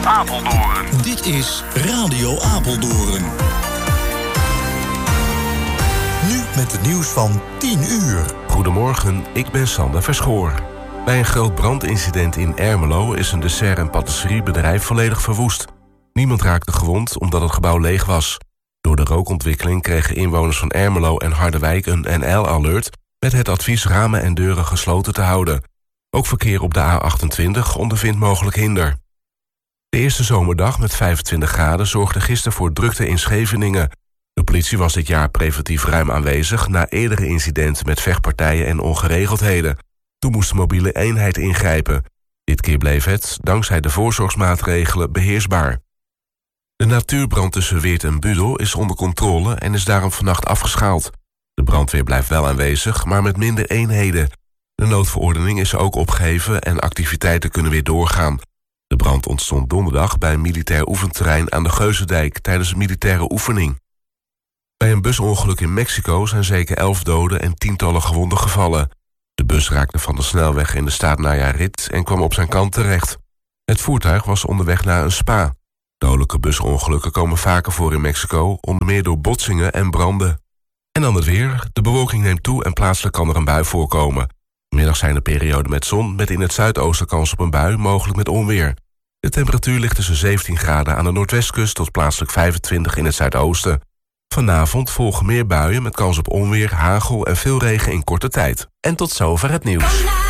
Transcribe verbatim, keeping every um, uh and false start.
Apeldoorn. Dit is Radio Apeldoorn. Nu met het nieuws van tien uur. Goedemorgen, ik ben Sander Verschoor. Bij een groot brandincident in Ermelo is een dessert- en patisseriebedrijf volledig verwoest. Niemand raakte gewond omdat het gebouw leeg was. Door de rookontwikkeling kregen inwoners van Ermelo en Harderwijk een N L-alert... met het advies ramen en deuren gesloten te houden. Ook verkeer op de A achtentwintig ondervindt mogelijk hinder. De eerste zomerdag met vijfentwintig graden zorgde gisteren voor drukte in Scheveningen. De politie was dit jaar preventief ruim aanwezig... na eerdere incidenten met vechtpartijen en ongeregeldheden. Toen moest de mobiele eenheid ingrijpen. Dit keer bleef het, dankzij de voorzorgsmaatregelen, beheersbaar. De natuurbrand tussen Weert en Budel is onder controle en is daarom vannacht afgeschaald. De brandweer blijft wel aanwezig, maar met minder eenheden. De noodverordening is ook opgeheven en activiteiten kunnen weer doorgaan. De brand ontstond donderdag bij een militair oefenterrein aan de Geuzendijk tijdens een militaire oefening. Bij een busongeluk in Mexico zijn zeker elf doden en tientallen gewonden gevallen. De bus raakte van de snelweg in de staat Nayarit en kwam op zijn kant terecht. Het voertuig was onderweg naar een spa. Dodelijke busongelukken komen vaker voor in Mexico, onder meer door botsingen en branden. En dan het weer. De bewolking neemt toe en plaatselijk kan er een bui voorkomen. Vanmiddag zijn er perioden met zon, met in het zuidoosten kans op een bui, mogelijk met onweer. De temperatuur ligt tussen zeventien graden aan de noordwestkust tot plaatselijk vijfentwintig in het zuidoosten. Vanavond volgen meer buien met kans op onweer, hagel en veel regen in korte tijd. En tot zover het nieuws.